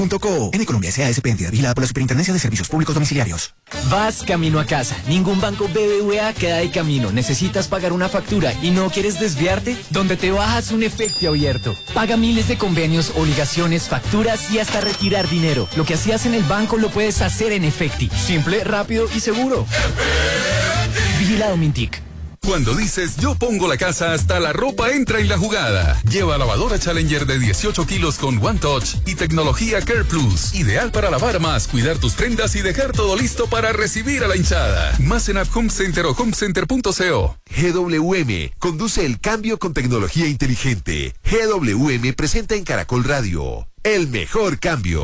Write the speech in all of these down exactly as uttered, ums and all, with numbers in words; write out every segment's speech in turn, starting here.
Punto co. En Colombia S A S P, entidad vigilada por la Superintendencia de Servicios Públicos Domiciliarios. Vas camino a casa. Ningún banco B B V A queda de camino. Necesitas pagar una factura y no quieres desviarte. Donde te bajas un efecto abierto. Paga miles de convenios, obligaciones, facturas y hasta retirar dinero. Lo que hacías en el banco lo puedes hacer en Efecti. Simple, rápido y seguro. Vigilado Mintic. Cuando dices yo pongo la casa, hasta la ropa entra en la jugada. Lleva lavadora Challenger de dieciocho kilos con One Touch y tecnología Care Plus. Ideal para lavar más, cuidar tus prendas y dejar todo listo para recibir a la hinchada. Más en App Home Center o homecenter punto co. G W M conduce el cambio con tecnología inteligente. G W M presenta en Caracol Radio el mejor cambio.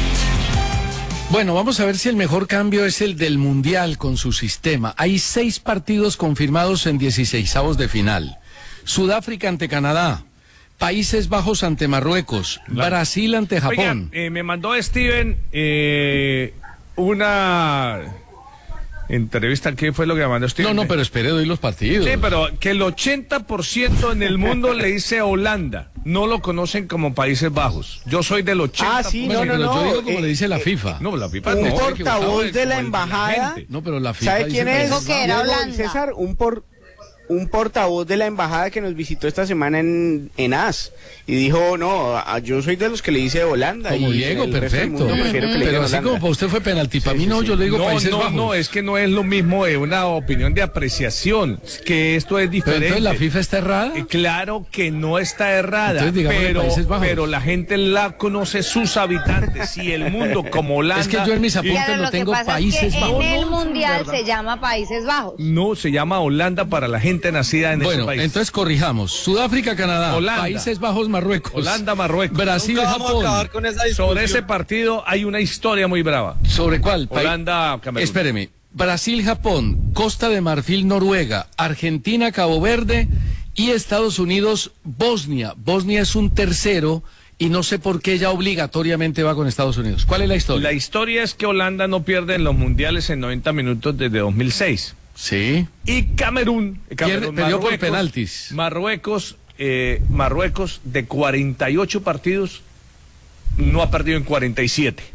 Bueno, vamos a ver si el mejor cambio es el del Mundial con su sistema. Hay seis partidos confirmados en dieciseisavos de final. Sudáfrica ante Canadá, Países Bajos ante Marruecos, claro. Brasil ante Japón. Oiga, eh, me mandó Steven eh, una entrevista. ¿Qué fue lo que me mandó Steven? No, no, pero espere, doy los partidos. Sí, pero que el ochenta por ciento en el mundo le dice Holanda. No lo conocen como Países Bajos. Yo soy del ochenta por ciento. Ah, sí, no, no, pero no. yo digo como eh, le dice la eh, FIFA. No, la FIFA un no. portavoz de la embajada. No, pero la FIFA ¿Sabe quién es? Dijo que era Holanda. César, un por un portavoz de la embajada que nos visitó esta semana en, en A S y dijo, no, a, yo soy de los que le dice Holanda. Como y Diego, perfecto. Mundo, que le pero así Holanda. como para usted fue penalti, para sí, mí no, sí, sí. Yo le digo no, Países no, Bajos. No, es que no es lo mismo, es una opinión de apreciación, que esto es diferente. Pero entonces la FIFA está errada. Eh, claro que no está errada, pero, Países Bajos. Pero la gente la conoce sus habitantes y el mundo como Holanda. Es que yo en mis apuntes lo, lo tengo que Países es que Bajos. En el no, Mundial no, se llama Países Bajos. No, se llama Holanda para la gente nacida en bueno, ese país. Entonces corrijamos. Sudáfrica, Canadá, Holanda. Países Bajos, Marruecos. Holanda, Marruecos. Brasil, Japón. Sobre ese partido hay una historia muy brava. ¿Sobre cuál? Holanda, Camerún. Espéreme. Brasil, Japón, Costa de Marfil, Noruega, Argentina, Cabo Verde y Estados Unidos, Bosnia. Bosnia es un tercero y no sé por qué ya obligatoriamente va con Estados Unidos. ¿Cuál es la historia? La historia es que Holanda no pierde en los mundiales en noventa minutos desde dos mil seis. Sí. Y Camerún, Camerún perdió por penaltis. Marruecos, eh, Marruecos de cuarenta y ocho partidos no ha perdido en cuarenta y siete.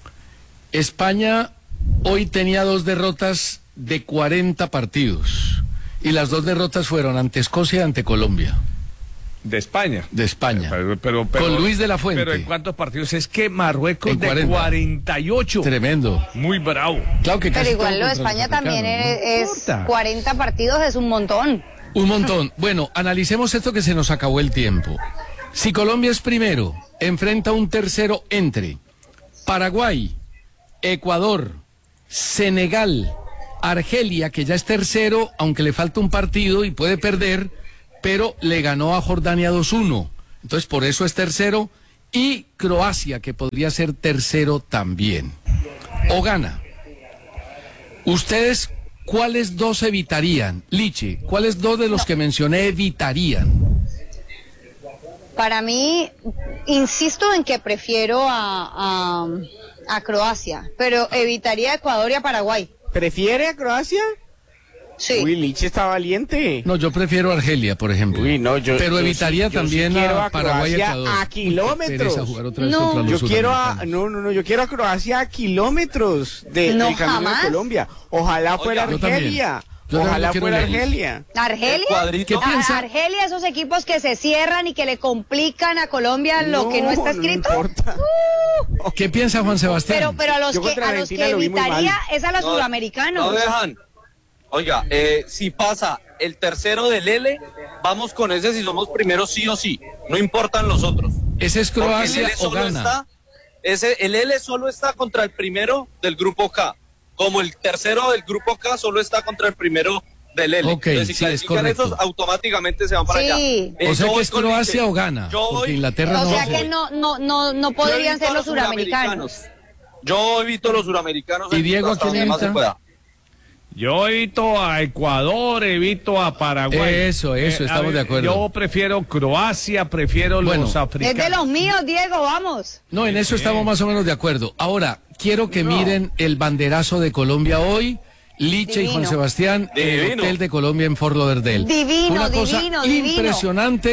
España hoy tenía dos derrotas de cuarenta partidos y las dos derrotas fueron ante Escocia y ante Colombia. De España. De España. Pero, pero, pero, con Luis de la Fuente. Pero ¿en cuántos partidos? Es que Marruecos en de cuarenta. cuarenta y ocho. Tremendo. Muy bravo. Claro que pero igual lo de España también es, es cuarenta partidos, es un montón. Un montón. Bueno, analicemos esto que se nos acabó el tiempo. Si Colombia es primero, enfrenta un tercero entre Paraguay, Ecuador, Senegal, Argelia, que ya es tercero, aunque le falta un partido y puede perder, pero le ganó a Jordania dos uno. Entonces, por eso es tercero. Y Croacia, que podría ser tercero también. O gana. ¿Ustedes cuáles dos evitarían? Lichi, ¿cuáles dos de los que mencioné evitarían? Para mí, insisto en que prefiero a, a, a Croacia, pero evitaría a Ecuador y a Paraguay. ¿Prefiere a Croacia? Sí. Uy, Lich está valiente. No, yo prefiero a Argelia, por ejemplo. Uy, no, yo, pero yo evitaría sí, yo también sí a, a Paraguay y Ecuador. A kilómetros. Uy, jugar otra vez no, contra los yo quiero a, no, no, no, yo quiero a Croacia a kilómetros de, no, del camino jamás. de Colombia. Ojalá fuera Oiga, Argelia. Yo Ojalá quiero fuera lejos. Argelia. ¿Argelia? ¿Qué piensa? Argelia, esos equipos que se cierran y que le complican a Colombia lo No, que no está no escrito. importa. Uh. ¿Qué piensa Juan Sebastián? Pero, pero a los Yo que, contra a los Argentina que lo vi muy evitaría mal. es a los No, sudamericanos. No dejan. Oiga, eh, si pasa el tercero del L, vamos con ese si somos primeros sí o sí. No importan los otros. ¿Ese es Porque el Croacia L o solo gana? está, ese, el L solo está contra el primero del grupo K. Como el tercero del grupo K solo está contra el primero del L. Ok, Entonces, si sí, es clasifican correcto. esos, automáticamente se van para Sí. allá. Eh, O sea yo que voy es con Croacia Lice. o gana. Yo voy- Porque Inglaterra O no sea hace. que no, no, no, no Yo podrían evito ser a los suramericanos. Yo evito los suramericanos. ¿Y Diego, hasta a quién donde más se evita? pueda. Yo evito a Ecuador, evito a Paraguay. Eso, eso, estamos a ver, de acuerdo. Yo prefiero Croacia, prefiero Bueno. los Es africanos. de los míos, Diego, vamos. No, en eso estamos más o menos de acuerdo. Ahora, quiero que miren el banderazo de Colombia hoy. Liche y Juan Divino. Sebastián en el Divino. Hotel de Colombia en Fort Lauderdale. Divino, Una cosa divino, divino. impresionante.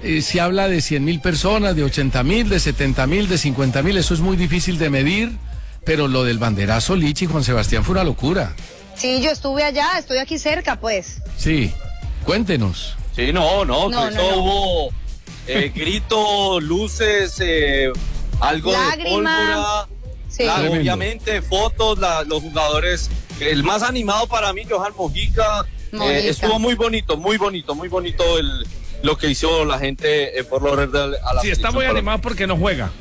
eh, se habla de cien mil personas, de ochenta mil, de setenta mil, de cincuenta mil, eso es muy difícil de medir, pero lo del banderazo, Lichi, Juan Sebastián, fue una locura. Sí, yo estuve allá, estoy aquí cerca, pues. Sí, cuéntenos. Sí, no, no, No, eso no, no. hubo eh, gritos, luces, eh, algo Lágrima. de pólvora, Sí. la- Tremendo. obviamente fotos, la- los jugadores, el más animado para mí, Johan Mojica, eh, Mojica. estuvo muy bonito, muy bonito, muy bonito el, lo que hizo la gente en Fort Lauderdale a la Sí, está selección muy Colombia. animado porque no juega.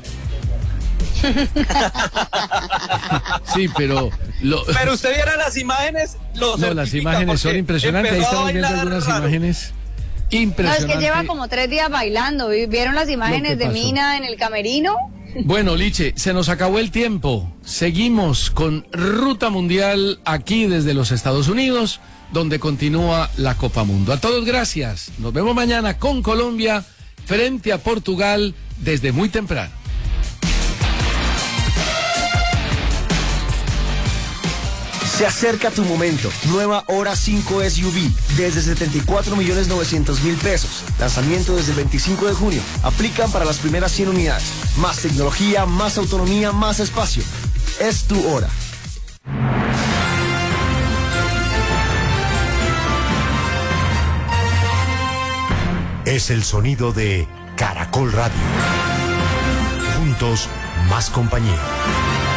Sí, pero... Lo... Pero usted viera las imágenes, lo No, las certifica, imágenes son porque impresionantes. Ahí empezó a estamos viendo bailar algunas raro. imágenes No, es impresionantes. que lleva como tres días bailando. ¿vi- ¿Vieron las imágenes de pasó. Mina en el camerino? Bueno, Liche, se nos acabó el tiempo. Seguimos con Ruta Mundial aquí desde los Estados Unidos, donde continúa la Copa Mundo. A todos, gracias. Nos vemos mañana con Colombia frente a Portugal desde muy temprano. Se acerca tu momento. Nueva Hora cinco S U V desde setenta y cuatro millones novecientos mil pesos. Lanzamiento desde el veinticinco de junio. Aplican para las primeras cien unidades. Más tecnología, más autonomía, más espacio. Es tu hora. Es el sonido de Caracol Radio. Juntos, más compañía.